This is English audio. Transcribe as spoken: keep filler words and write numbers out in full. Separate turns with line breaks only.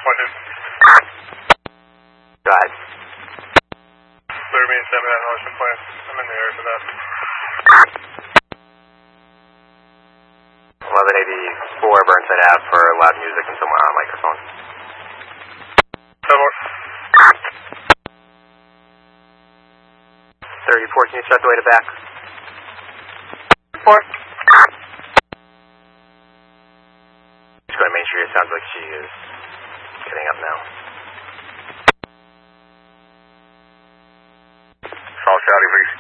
Pointed.
Go ahead.
Clear me and send me that motion plan. I'm in the air for that.
eleven eighty-four Burnside Ave for loud music and someone on a microphone.
Over.
thirty-four, can you start the way to back?
Four.
Just going to make sure it sounds like she is getting up now.
Fall Charlie, please.